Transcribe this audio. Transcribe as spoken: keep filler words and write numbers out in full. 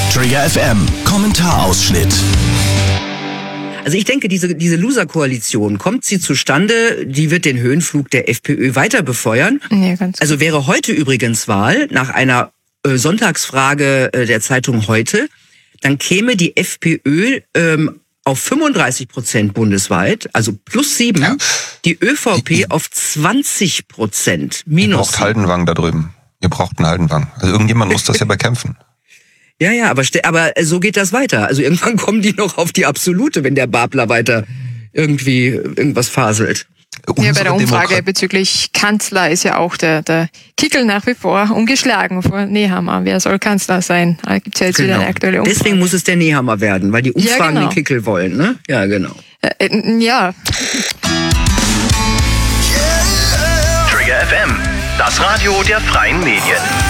Trigger F M, Kommentarausschnitt. Also ich denke, diese, diese Loser-Koalition, kommt sie zustande, die wird den Höhenflug der FPÖ weiter befeuern. Ja, ganz also wäre heute übrigens Wahl, nach einer äh, Sonntagsfrage äh, der Zeitung Heute, dann käme die FPÖ ähm, auf fünfunddreißig Prozent bundesweit, also plus sieben, ja. Die ÖVP auf zwanzig Prozent, minus. Ihr braucht Haldenwang da drüben. Ihr braucht einen Haldenwang. Also irgendjemand muss das ja bekämpfen. Ja, ja, aber, aber so geht das weiter. Also irgendwann kommen die noch auf die Absolute, wenn der Babler weiter irgendwie irgendwas faselt. Unsere ja, bei der Umfrage Demokrat- bezüglich Kanzler ist ja auch der, der Kickel nach wie vor ungeschlagen vor Nehammer. Wer soll Kanzler sein? Da gibt's ja jetzt genau. wieder eine aktuelle Umfrage. Deswegen muss es der Nehammer werden, weil die Umfragen ja, genau. den Kickel wollen, ne? Ja, genau. Äh, äh, ja. Trigger F M, das Radio der freien Medien.